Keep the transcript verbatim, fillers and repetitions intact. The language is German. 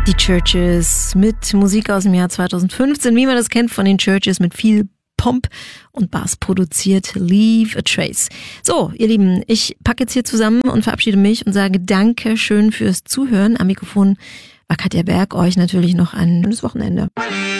Die Churches mit Musik aus dem Jahr zweitausendfünfzehn, wie man das kennt von den Churches, mit viel Pomp und Bass produziert. Leave a Trace. So, ihr Lieben, ich packe jetzt hier zusammen und verabschiede mich und sage danke schön fürs Zuhören. Am Mikrofon war Katja Berg. Euch natürlich noch ein schönes Wochenende.